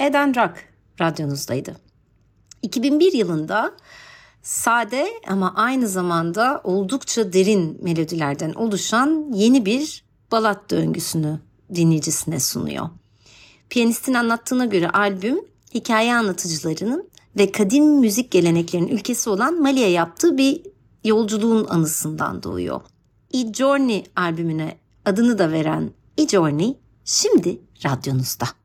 Eden Rock radyonuzdaydı. 2001 yılında sade ama aynı zamanda oldukça derin melodilerden oluşan yeni bir balat döngüsünü dinleyicisine sunuyor. Piyanistin anlattığına göre albüm hikaye anlatıcılarının ve kadim müzik geleneklerinin ülkesi olan Mali'ye yaptığı bir yolculuğun anısından doğuyor. E Journey albümüne adını da veren E Journey şimdi radyonuzda.